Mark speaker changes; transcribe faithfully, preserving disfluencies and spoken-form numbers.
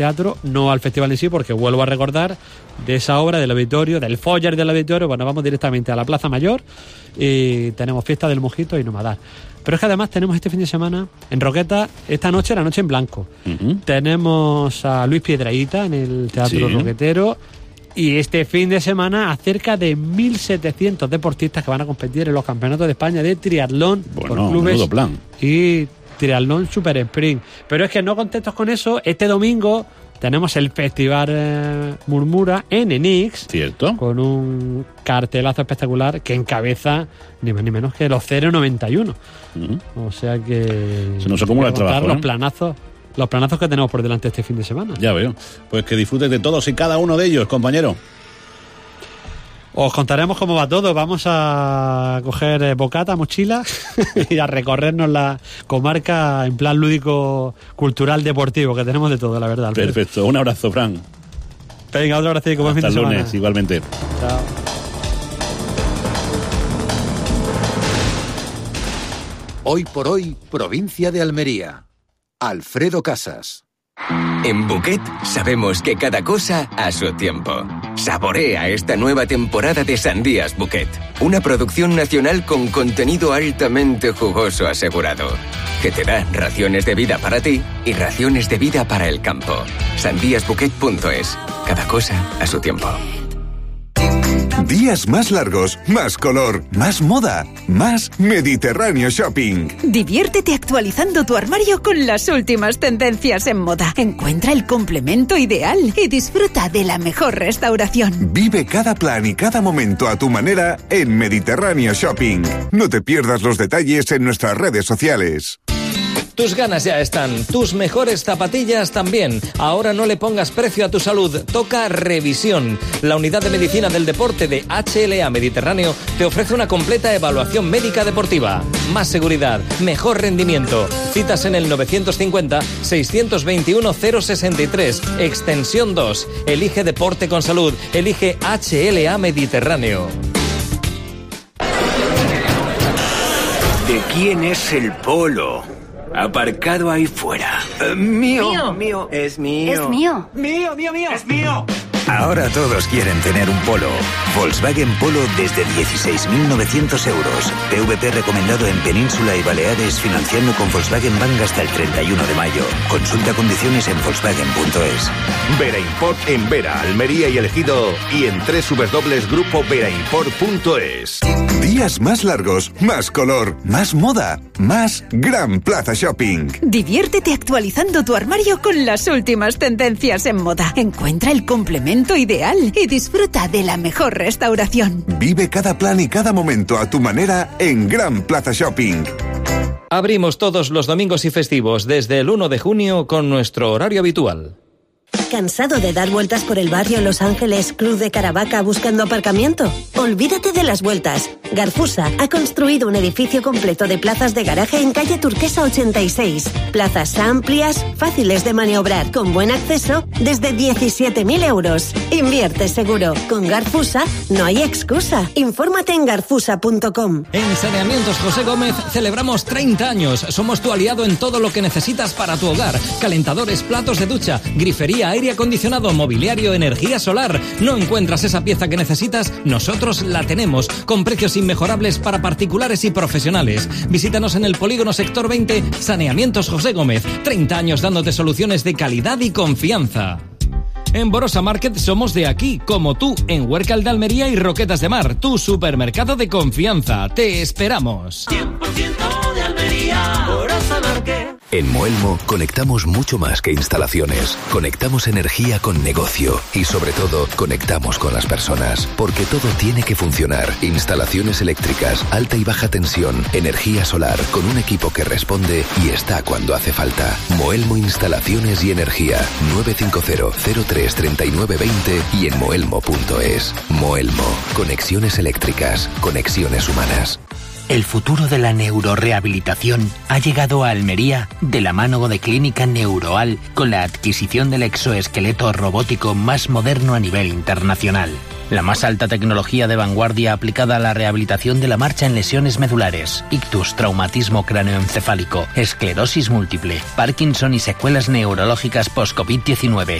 Speaker 1: teatro, no al festival en sí, porque vuelvo a recordar de esa obra del auditorio, del foyer del auditorio. Bueno, vamos directamente a la Plaza Mayor y tenemos fiesta del mojito y nomadar. Pero es que además tenemos este fin de semana en Roqueta, esta noche, la noche en blanco. Uh-huh. Tenemos a Luis Piedrahita en el Teatro sí. Roquetero. Y este fin de semana a cerca de mil setecientos deportistas que van a competir en los campeonatos de España de triatlón
Speaker 2: bueno,
Speaker 1: por clubes
Speaker 2: plan.
Speaker 1: y triatlón super sprint. Pero es que no contentos con eso, este domingo tenemos el Festival eh, Murmura en Enix.
Speaker 2: Cierto.
Speaker 1: Con un cartelazo espectacular que encabeza ni más ni menos que los cero noventa y uno. Uh-huh. O sea que...
Speaker 2: Se nos acumula el trabajo,
Speaker 1: los
Speaker 2: ¿eh?
Speaker 1: planazos. Los planazos que tenemos por delante este fin de semana.
Speaker 2: Ya veo. Pues que disfrutes de todos y cada uno de ellos, compañero.
Speaker 1: Os contaremos cómo va todo. Vamos a coger eh, bocata, mochila y a recorrernos la comarca en plan lúdico, cultural, deportivo, que tenemos de todo, la verdad. Alfredo.
Speaker 2: Perfecto. Un abrazo, Fran.
Speaker 1: Venga, otro abrazo y como buen fin de semana.
Speaker 2: Hasta el lunes, igualmente.
Speaker 1: Chao.
Speaker 3: Hoy por hoy, provincia de Almería. Alfredo Casas.
Speaker 4: En Bouquet sabemos que cada cosa a su tiempo. Saborea esta nueva temporada de Sandías Bouquet, una producción nacional con contenido altamente jugoso asegurado, que te da raciones de vida para ti y raciones de vida para el campo. sandías bouquet punto es. Cada cosa a su tiempo.
Speaker 5: Días más largos, más color, más moda, más Mediterráneo Shopping.
Speaker 6: Diviértete actualizando tu armario con las últimas tendencias en moda. Encuentra el complemento ideal y disfruta de la mejor restauración.
Speaker 5: Vive cada plan y cada momento a tu manera en Mediterráneo Shopping. No te pierdas los detalles en nuestras redes sociales.
Speaker 7: Tus ganas ya están, tus mejores zapatillas también. Ahora no le pongas precio a tu salud, toca revisión. La Unidad de Medicina del Deporte de H L A Mediterráneo te ofrece una completa evaluación médica deportiva. Más seguridad, mejor rendimiento. Citas en el novecientos cincuenta, seiscientos veintiuno, cero sesenta y tres, extensión dos. Elige deporte con salud, elige H L A Mediterráneo.
Speaker 8: ¿De quién es el polo? Aparcado ahí fuera. Uh, mío, mío, mío. Es mío.
Speaker 9: Es mío.
Speaker 8: Mío, mío, mío. Es mío.
Speaker 10: Ahora todos quieren tener un Polo. Volkswagen Polo desde dieciséis mil novecientos euros. P V P recomendado en Península y Baleares, financiando con Volkswagen Bank hasta el treinta y uno de mayo. Consulta condiciones en volkswagen punto es.
Speaker 11: Vera Import en Vera, Almería y El Ejido y en doble u doble u doble u punto grupo vera import punto es.
Speaker 5: Días más largos, más color, más moda, más Gran Plaza Shopping.
Speaker 6: Diviértete actualizando tu armario con las últimas tendencias en moda. Encuentra el complemento ideal y disfruta de la mejor restauración.
Speaker 5: Vive cada plan y cada momento a tu manera en Gran Plaza Shopping.
Speaker 7: Abrimos todos los domingos y festivos desde el uno de junio con nuestro horario habitual.
Speaker 12: ¿Cansado de dar vueltas por el barrio Los Ángeles, Cruz de Caravaca buscando aparcamiento? Olvídate de las vueltas. Garfusa ha construido un edificio completo de plazas de garaje en calle Turquesa ochenta y seis. Plazas amplias, fáciles de maniobrar, con buen acceso, desde diecisiete mil euros. Invierte seguro. Con Garfusa no hay excusa. Infórmate en garfusa punto com.
Speaker 7: En Saneamientos José Gómez celebramos treinta años. Somos tu aliado en todo lo que necesitas para tu hogar. Calentadores, platos de ducha, grifería, aire acondicionado, mobiliario, energía solar. ¿No encuentras esa pieza que necesitas? Nosotros la tenemos, con precios inmejorables para particulares y profesionales. Visítanos en el Polígono Sector veinte, Saneamientos José Gómez. treinta años dándote soluciones de calidad y confianza. En Borosa Market somos de aquí, como tú, en Huércal de Almería y Roquetas de Mar, tu supermercado de confianza. Te esperamos.
Speaker 13: cien por ciento de Almería, Borosa Market.
Speaker 14: En Moelmo conectamos mucho más que instalaciones. Conectamos energía con negocio y, sobre todo, conectamos con las personas. Porque todo tiene que funcionar. Instalaciones eléctricas, alta y baja tensión, energía solar, con un equipo que responde y está cuando hace falta. Moelmo Instalaciones y Energía. nueve cinco cero, cero tres, tres nueve dos cero y en moelmo punto es. Moelmo. Conexiones eléctricas. Conexiones humanas.
Speaker 9: El futuro de la neurorehabilitación ha llegado a Almería de la mano de Clínica Neuroal con la adquisición del exoesqueleto robótico más moderno a nivel internacional. La más alta tecnología de vanguardia aplicada a la rehabilitación de la marcha en lesiones medulares, ictus, traumatismo cráneoencefálico, esclerosis múltiple, Parkinson y secuelas neurológicas post-COVID diecinueve.